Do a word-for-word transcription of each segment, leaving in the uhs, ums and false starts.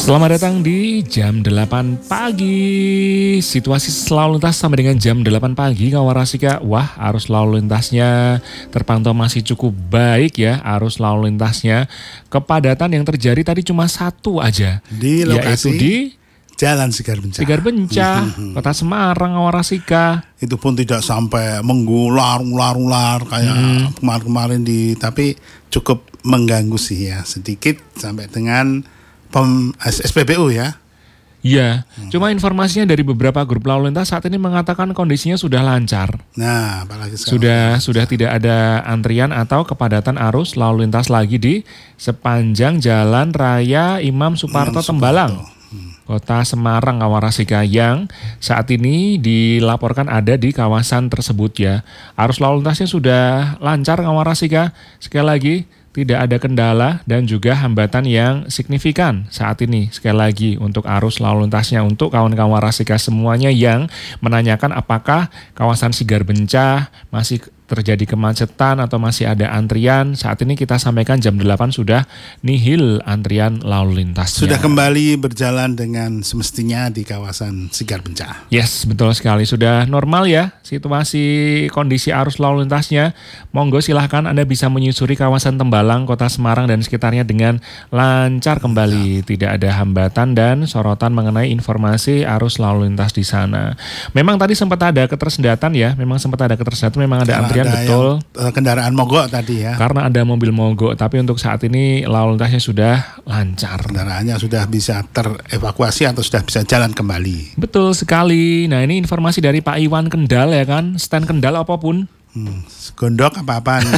Selamat datang di jam delapan pagi. Situasi selalu lintas sampai dengan jam delapan pagi kawan Rasika. Wah, arus lalu lintasnya terpantau masih cukup baik ya. Arus lalu lintasnya. Kepadatan yang terjadi tadi cuma satu aja. Di lokasi yaitu di Jalan Sigar Bencah. Sigar Bencah, Kota Semarang kawan Rasika. Itu pun tidak sampai menggular, ular, ular kayak hmm. kemarin-kemarin di, tapi cukup mengganggu sih ya sedikit sampai dengan Pem, S P B U ya. Iya, hmm. cuma informasinya dari beberapa grup lalu lintas saat ini mengatakan kondisinya sudah lancar. Nah, apalagi sekarang sudah sudah tidak ada antrian atau kepadatan arus lalu lintas lagi di sepanjang Jalan Raya Imam Suparto, Imam Tembalang, hmm. Kota Semarang Kawarasika, yang saat ini dilaporkan ada di kawasan tersebut ya. Arus lalu lintasnya sudah lancar Kawarasika. Sekali lagi, tidak ada kendala dan juga hambatan yang signifikan saat ini. Sekali lagi untuk arus lalu lintasnya, untuk kawan-kawan Rasika semuanya yang menanyakan apakah kawasan Sigar Bencah masih terjadi kemacetan atau masih ada antrian, saat ini kita sampaikan jam delapan sudah nihil antrian lalu lintasnya. Sudah kembali berjalan dengan semestinya di kawasan Sigar Bencah. Yes, betul sekali. Sudah normal ya situasi kondisi arus lalu lintasnya. Monggo silahkan Anda bisa menyusuri kawasan Tembalang, Kota Semarang dan sekitarnya dengan lancar kembali. Ya. Tidak ada hambatan dan sorotan mengenai informasi arus lalu lintas di sana. Memang tadi sempat ada ketersendatan ya, memang sempat ada ketersendatan, memang ada antrian. Ada betul yang, kendaraan mogok tadi ya. Karena ada mobil mogok, tapi untuk saat ini lalu lintasnya sudah lancar. Kendaraannya sudah bisa terevakuasi atau sudah bisa jalan kembali. Betul sekali. Nah, ini informasi dari Pak Iwan Kendal ya kan. Stand Kendal apapun. Hmm, gondok apa-apaan.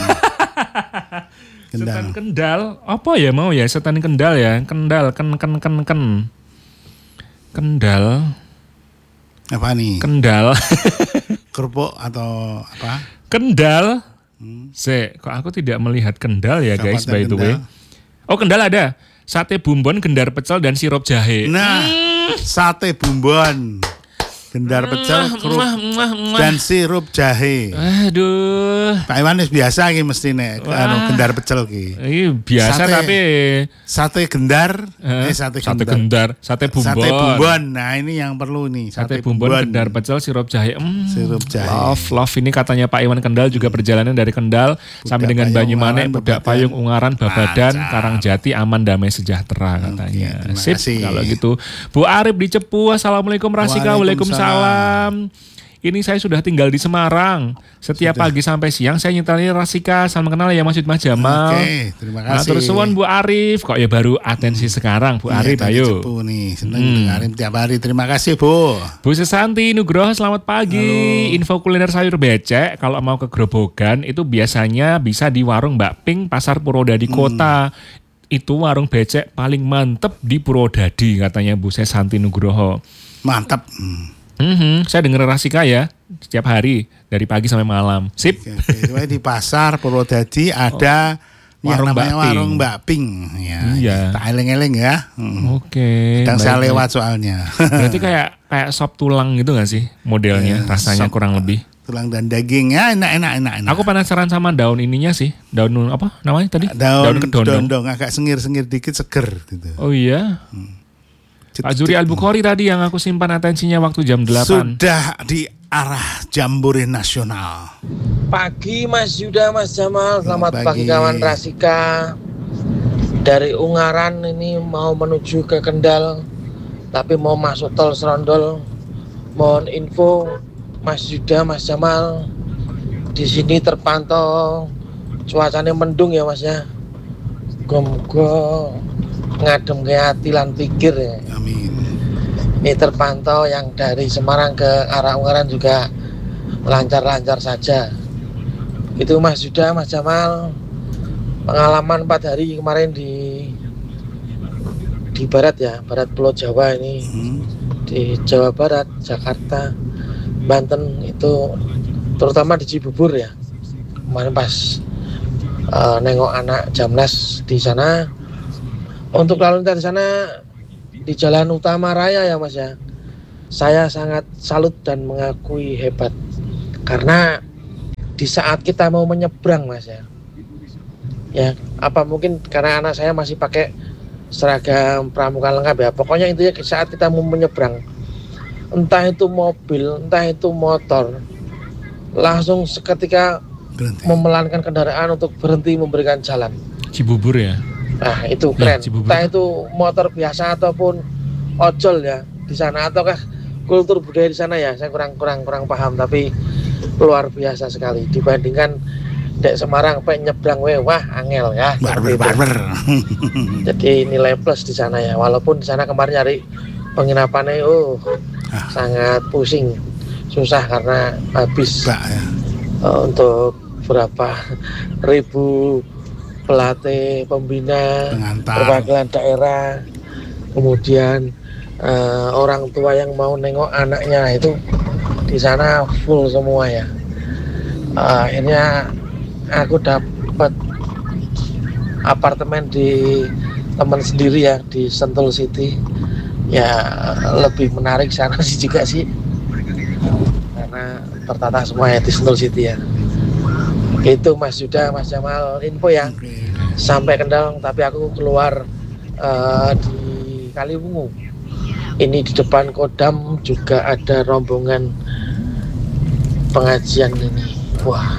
Stand Kendal. Apa ya mau ya stand Kendal ya. Kendal ken ken ken ken. Kendal. Apa nih? Kendal. Kerupuk atau apa? Kendal, hmm. Se, kok aku tidak melihat Kendal ya guys, by the way. Oh, Kendal ada, sate bumbon, gendar pecel dan sirup jahe. Nah, hmm. sate bumbon, gendar pecel, kerup, dan sirup jahe. Aduh, Pak Iwan biasa ki mesti nek anu gendar pecel ki. Iya biasa sate, tapi sate gendar, eh, eh sate, sate gendar, sate bumbon. Sate bumbon. Nah, ini yang perlu nih. Sate, sate bumbon, bumbon, gendar pecel, sirup jahe. Mm, sirup jahe. Love, love ini katanya Pak Iwan Kendal juga perjalanan dari Kendal Budak sampai dengan Banyumanek, Pudak Payung, Ungaran, Babadan, Karangjati, aman, damai, sejahtera katanya. Oke, sip kalau gitu. Bu Arif di Cepu, Assalamualaikum Rasika, Waalaikumsalam. Salam. Ini saya sudah tinggal di Semarang. Setiap sudah. Pagi sampai siang saya nyetelin Rasika. Salam kenal ya Mas Mas Jamal. Oke, terima kasih. Nah, terus suwun Bu Arif. Kok ya baru atensi hmm. sekarang Bu ya, Arif, ayo. Cepu nih, senang hmm. dengerin tiap hari. Terima kasih Bu. Bu Sesanti Nugroho, selamat pagi. Halo. Info kuliner sayur becek kalau mau ke Grobogan itu biasanya bisa di warung Mbak Ping, Pasar Purwodadi hmm. Kota. Itu warung becek paling mantep di Purwodadi katanya Bu Sesanti Nugroho. Mantap. Hmm. Mm-hmm. Saya dengar Rasika ya setiap hari dari pagi sampai malam. Sip. Oke, oke. Di Pasar Purwodadi ada oh, yang warung namanya Mbak warung Mbak Ping. Ya, iya. Tak eleng-eleng ya. Hmm. Oke. Dan saya lewat soalnya. Berarti kayak kayak sop tulang gitu nggak sih modelnya? Ya, rasanya kurang lebih. Tulang dan daging ya enak-enak enak. Aku penasaran sama daun ininya sih. Daun apa namanya tadi? Daun, daun kedondong. Agak sengir-sengir dikit, seger gitu. Oh iya. Hmm. Pak Zuri Al-Bukhari tadi yang aku simpan atensinya waktu jam delapan. Sudah di arah Jambore Nasional. Pagi Mas Yuda, Mas Jamal. Selamat pagi, pagi kawan Rasika. Dari Ungaran ini mau menuju ke Kendal, tapi mau masuk tol Serondol. Mohon info Mas Yuda, Mas Jamal. Di sini terpantau cuacanya mendung ya Mas ya. Gom-gom ngadem ke hati lan pikir ya. Amin. Ini terpantau yang dari Semarang ke arah Ungaran juga lancar-lancar saja. Itu Mas Yuda, Mas Jamal. Pengalaman empat hari kemarin di di barat ya, barat Pulau Jawa ini. Hmm. Di Jawa Barat, Jakarta, Banten itu terutama di Cibubur ya. Kemarin pas uh, nengok anak Jamnas di sana. Untuk lalu lintas di sana di jalan utama raya ya Mas ya, saya sangat salut dan mengakui hebat karena di saat kita mau menyeberang Mas ya, ya apa mungkin karena anak saya masih pakai seragam pramuka lengkap ya. Pokoknya intinya saat kita mau menyeberang, entah itu mobil, entah itu motor, langsung seketika Berhenti. memelankan kendaraan untuk berhenti memberikan jalan. Cibubur ya. Nah itu keren. Ya, Cibubur. Entah itu motor biasa ataupun ojol ya di sana, ataukah kultur budaya di sana ya, saya kurang kurang kurang paham, tapi luar biasa sekali dibandingkan Dek Semarang pengen nyebrang we, wah angel ya. Barber, seperti itu. barber. Jadi nilai plus di sana ya, walaupun di sana kemarin nyari penginapannya oh Ah. sangat pusing, susah karena habis Mbak ya. uh, untuk berapa ribu pelatih, pembina, Pengantar. perwakilan daerah, kemudian uh, orang tua yang mau nengok anaknya, itu di sana full semua ya. Uh, akhirnya aku dapat apartemen di teman sendiri ya di Sentul City. Ya lebih menarik sana sih juga sih, karena tertata semua ya di Sentul City ya. Itu Mas Yuda, Mas Jamal, info ya. Oke. Sampai Kendal, tapi aku keluar uh, di Kaliwungu. Ini di depan Kodam juga ada rombongan pengajian ini. Wah,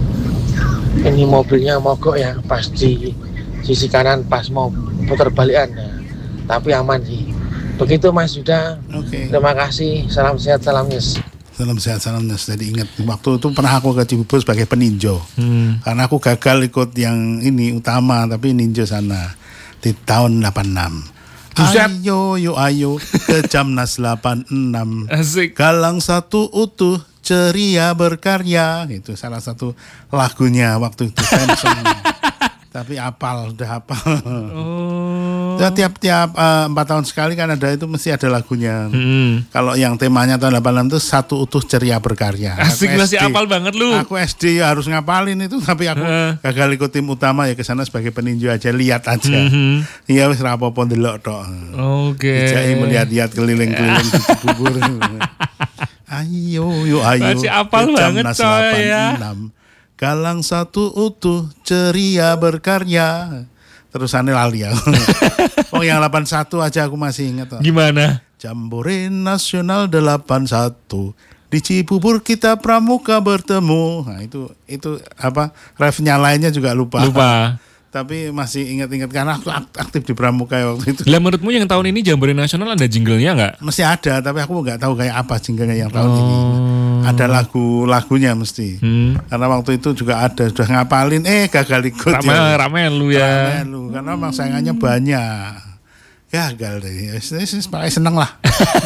ini mobilnya mogok ya, pas di sisi kanan pas mau putar balikan ya. Tapi aman sih. Begitu Mas Yuda. Oke. Terima kasih. Salam sehat, salam yes. Salam sehat, salam nes. Jadi ingat waktu itu pernah aku ke Cibubur sebagai peninjau. Hmm. Karena aku gagal ikut yang ini utama, tapi ninja sana di tahun delapan enam. Buset. Ayo, yo, ayo ke Jamnas delapan enam. Asik. Galang satu utuh, ceria berkarya. Itu salah satu lagunya waktu itu. Samson. Tapi apal, udah hafal. Oh. Ya, tiap-tiap uh, empat tahun sekali kan ada itu mesti ada lagunya. Hmm. Kalau yang temanya tahun delapan enam itu satu utuh ceria berkarya. Asik, Aku masih S D. apal banget lu. Aku S D ya harus ngapalin itu, tapi aku Heeh. gagal ikut tim utama ya, ke sana sebagai peninjau aja, lihat aja. Mhm. Iya wis ra apa-apa ndelok tok. Oke. Dijai melihat-lihat keliling-keliling di Cibubur. Ayo, yuk ayo. Masih apal ke banget, Jamnas coy, delapan enam. ya. Galang satu utuh, ceria berkarya. Terusannya lali ya. Oh yang delapan satu aja aku masih ingat. Gimana? Jambore Nasional delapan satu. Di Cibubur kita pramuka bertemu. Nah itu itu apa refnya lainnya juga lupa. Lupa. Tapi masih ingat-ingat karena aku aktif di pramuka waktu itu. Lah menurutmu yang tahun ini Jambore Nasional ada jinglenya nggak? Mesti ada, tapi aku nggak tahu kayak apa jinglenya yang tahun Oh. ini. Ada lagu-lagunya mesti. Hmm. Karena waktu itu juga ada sudah ngapalin, eh gagal ikut. Rame, ya. rame lu ya. Rame lu, karena memang saingannya banyak. Gagal deh. Ini pakai seneng lah.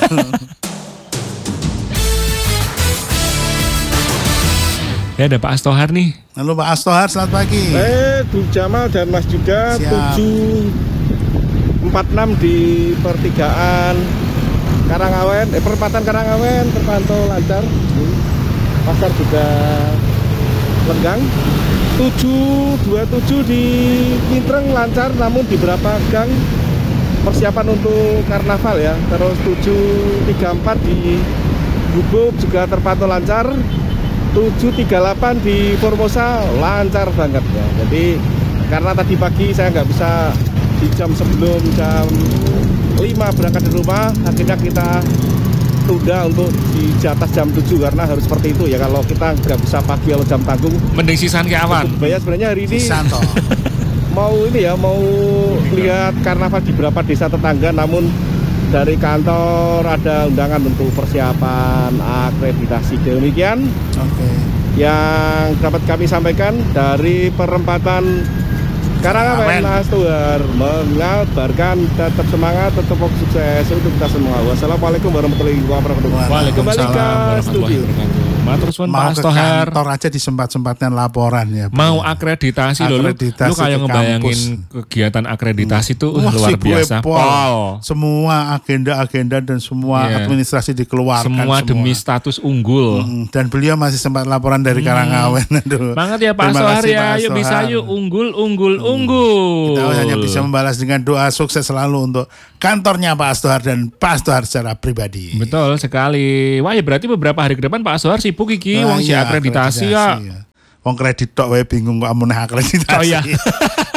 Ya ada Pak Astohar nih. Halo Pak Astohar, selamat pagi. Eh, Bu Jamal dan Mas Yuda, Siap. tujuh empat enam di pertigaan Karangawen, eh perempatan Karangawen terpantau lancar. Pasar juga lenggang. tujuh dua tujuh di Pintreng lancar, namun di beberapa gang persiapan untuk karnaval ya. Terus tujuh tiga empat di Gubuk juga terpantau lancar. tujuh tiga delapan di Formosa lancar banget ya. Jadi karena tadi pagi saya nggak bisa di jam sebelum jam lima berangkat dari rumah, akhirnya kita tunda untuk di atas jam tujuh karena harus seperti itu ya. Kalau kita nggak bisa pagi atau jam tanggung, Mending sisan ke awan. Surabaya sebenarnya hari ini Santo. mau ini ya, mau lihat karnaval di beberapa desa tetangga, namun dari kantor ada undangan untuk persiapan akreditasi. Demikian Oke. yang dapat kami sampaikan dari perempatan Karangawen. Karangawen. Astohar mengabarkan tetap semangat, tetap fokus, sukses untuk kita semua. Wassalamualaikum warahmatullahi wabarakatuh. Kembali ke studio. Matur suwun Pak Mau ke Astohar. kantor aja disempat-sempatkan laporan ya. Bu. Mau akreditasi loh lu. Akreditasi Lu kayak ke ngebayangin kampus. kegiatan akreditasi itu Wah, luar sibuk biasa. Pol. Pol. Semua agenda-agenda dan semua Iya. administrasi dikeluarkan Semua demi status unggul. Hmm, dan beliau masih sempat laporan dari Hmm. Karangawen. Aduh. Banget ya Pak Terima Astohar kasih, ya. Pak Yuk bisa Astohar. yuk unggul unggul unggul. Kita hanya bisa membalas dengan doa sukses selalu untuk kantornya Pak Astohar dan Pak Astohar secara pribadi. Betul sekali. Wah ya berarti beberapa hari ke depan Pak Astohar sibuk iki Nah, wong si iya, akreditasi ya. Wong kredit tok wae bingung kok amun akreditasi. Oh iya. Ah,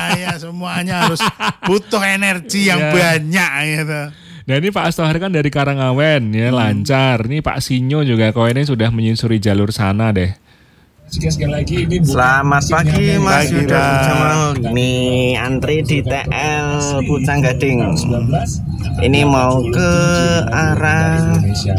ya semuanya harus butuh energi yang Ya. banyak gitu. Nah ini Pak Astohar kan dari Karangawen ya lancar. Ini Pak Sinyo juga koinnya sudah menyusuri jalur sana deh. Selamat pagi Mas Pagi, Yuda Pak. Jamal. Ini antri di T L Pucang Gading. Ini mau ke arah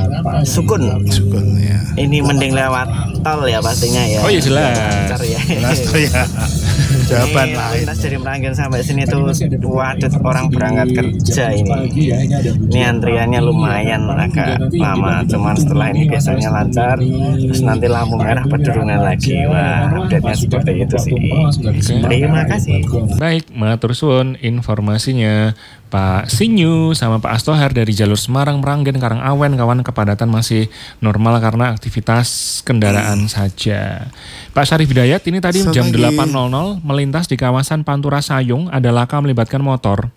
Sukun. Sukun ya. Ini mending lewat tol ya pastinya ya. Oh iya jelas. Lancar ya. Jelas tuh ya. Jawaban Ini lain. lintas dari Meranggen sampai sini tuh waduh orang berangkat kerja ini. Ini antriannya lumayan agak lama, cuman setelah ini biasanya lancar. Terus nanti lampu merah penurunan lagi. Wah, update-nya seperti itu sih. Terima kasih. Baik, matur suwun informasinya Pak Sinyu sama Pak Astohar dari jalur Semarang, Meranggen, Karangawen. Kawan, kepadatan masih normal karena aktivitas kendaraan saja. Pak Syarif Hidayat, ini tadi Selamat jam pagi. delapan nol nol melintas di kawasan Pantura Sayung ada laka melibatkan motor.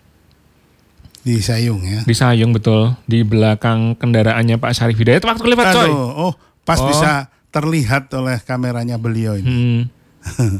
Di Sayung ya. Di Sayung betul, di belakang kendaraannya Pak Syarif Hidayat waktu kelewat coy. Aduh, oh pas Oh. bisa terlihat oleh kameranya beliau ini. Hmm.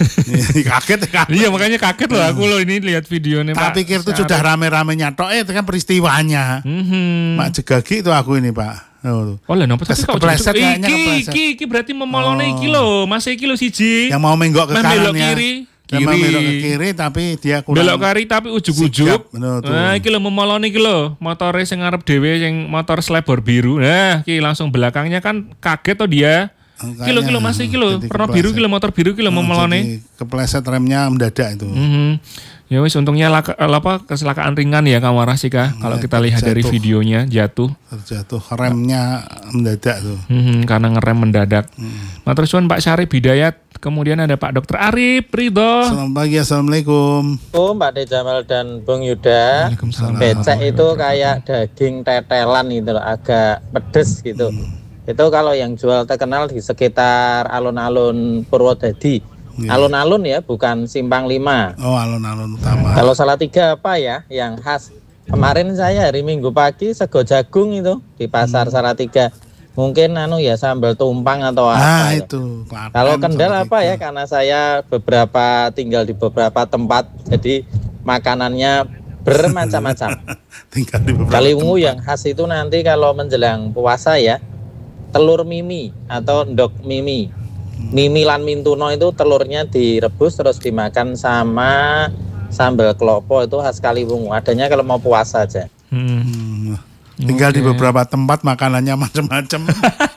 Kaget kan? Iya makanya kaget loh aku loh ini lihat videonya Tak Pak. pikir itu Syarif. sudah rame-ramenya tok, eh itu kan peristiwanya. Mhm. Mak jegagi itu aku ini Pak. Oh, Oh lah napa tapi kok Kepleset jadi- kayaknya, iki, kepleset. iki iki berarti memolone Oh. iki lho, Mas iki lho siji. yang mau menggok ke Mas kanan belok ya. kiri, Yang mau kiri. belok ke kiri tapi dia kurang. Belok kari tapi ujuk-ujuk. sigap, bener tuh. Nah, iki lho memolone iki lho, motore sing ngarep dhewe sing motor slebor biru. Nah, iki langsung belakangnya kan kaget to dia. Kilo kilo Mas iki lho, Jadi warna biru kepleset. kilo motor biru kilo Oh, memolone. jadi kepleset remnya mendadak itu. Mhm. Ya wis untungnya laka, apa kecelakaan ringan ya Kang Warasika kalau Ya, kita lihat dari jatuh. videonya jatuh. Terjatuh remnya mendadak tuh. Mhm, karena ngerem mendadak. Hmm. Matur suwun Pak Syarif Hidayat. Kemudian ada Pak Dokter Arif Ridho. Selamat pagi, assalamualaikum. Oh, Mbak De Jamal dan Bung Yuda. Waalaikumsalam. Becek itu kayak daging tetelan gitu loh, agak pedes gitu. Itu kalau yang jual terkenal di sekitar alun-alun Purwodadi. Iya. Alun-alun ya, bukan Simpang lima. Oh, alun-alun utama. Kalau Salatiga apa ya yang khas? Kemarin saya hari Minggu pagi sego jagung itu di pasar Salatiga. Mungkin anu ya sambal tumpang atau Ah, apa. ya. itu. Klaten, Kalau Kendal Salatiga. apa ya? Karena saya beberapa tinggal di beberapa tempat, jadi makanannya bermacam-macam. Tinggal di beberapa Kaliwungu tempat. yang khas itu nanti kalau menjelang puasa ya, telur mimi atau ndok mimi. Mimi lan mintuno itu telurnya direbus terus dimakan sama sambal klopo, itu khas Kaliwungu. Adanya kalau mau puasa aja. Hmm. Hmm, tinggal di Oke. beberapa tempat makanannya macam-macam.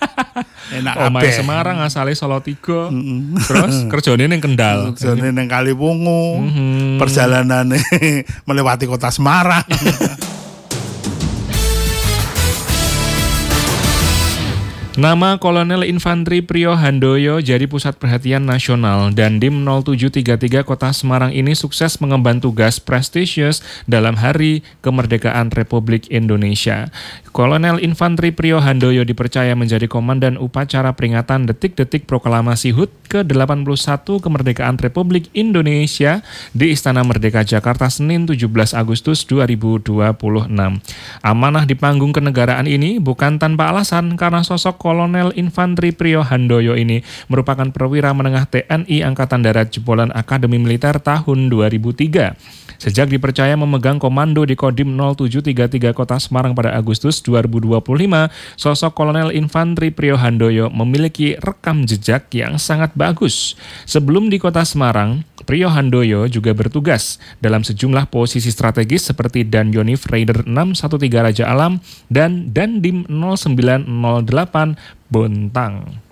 Enak Omai kabeh. Semarang asale Salatiga. Mm-mm. Terus kerjane ning Kendal. Jane nang Kaliwungu. Mhm. Perjalanannya melewati kota Semarang. Nama Kolonel Infantri Priyo Handoyo jadi pusat perhatian nasional dan Dim nol tujuh tiga tiga Kota Semarang ini sukses mengemban tugas prestisius dalam Hari Kemerdekaan Republik Indonesia. Kolonel Infantri Priyo Handoyo dipercaya menjadi komandan upacara peringatan detik-detik proklamasi H U T ke delapan puluh satu Kemerdekaan Republik Indonesia di Istana Merdeka Jakarta Senin tujuh belas Agustus dua ribu dua puluh enam. Amanah di panggung kenegaraan ini bukan tanpa alasan karena sosok Kolonel Infantri Priyo Handoyo ini merupakan perwira menengah T N I Angkatan Darat jebolan Akademi Militer tahun dua ribu tiga. Sejak dipercaya memegang komando di Kodim nol tujuh tiga tiga Kota Semarang pada Agustus dua ribu dua puluh lima, sosok Kolonel Infantri Priyo Handoyo memiliki rekam jejak yang sangat bagus. Sebelum di Kota Semarang, Priyo Handoyo juga bertugas dalam sejumlah posisi strategis seperti Danjonif Raider enam satu tiga Raja Alam dan Dandim nol sembilan nol delapan Bontang.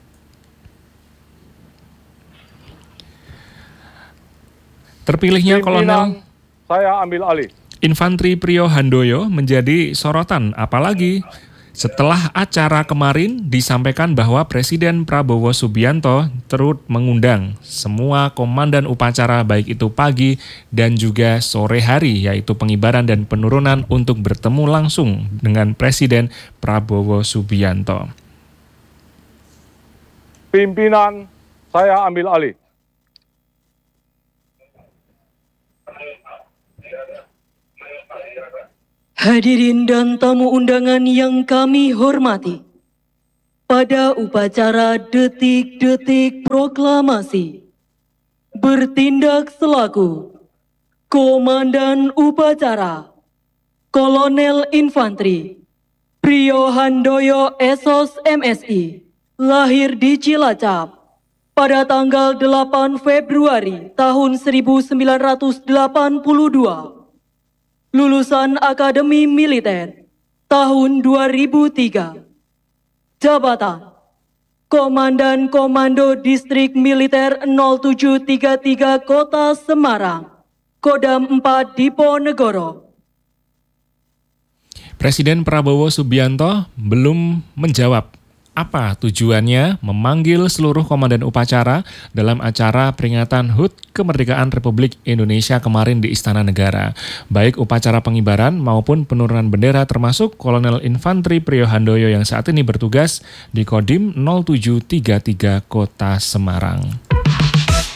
Terpilihnya Kolonel Saya ambil alih. Infantri Priyo Handoyo menjadi sorotan, apalagi setelah acara kemarin disampaikan bahwa Presiden Prabowo Subianto turut mengundang semua komandan upacara baik itu pagi dan juga sore hari, yaitu pengibaran dan penurunan untuk bertemu langsung dengan Presiden Prabowo Subianto. Pimpinan, saya ambil alih. Hadirin dan tamu undangan yang kami hormati, pada upacara detik-detik proklamasi, bertindak selaku Komandan Upacara Kolonel Infantri Priyo Handoyo S O S M S I, lahir di Cilacap pada tanggal delapan Februari tahun seribu sembilan ratus delapan puluh dua. Lulusan Akademi Militer tahun dua ribu tiga. Jabatan Komandan Komando Distrik Militer nol tujuh tiga tiga Kota Semarang, Kodam empat Diponegoro. Presiden Prabowo Subianto belum menjawab apa tujuannya memanggil seluruh komandan upacara dalam acara peringatan H U T Kemerdekaan Republik Indonesia kemarin di Istana Negara. Baik upacara pengibaran maupun penurunan bendera termasuk Kolonel Infantri Priyo Handoyo yang saat ini bertugas di Kodim nol tujuh tiga tiga Kota Semarang.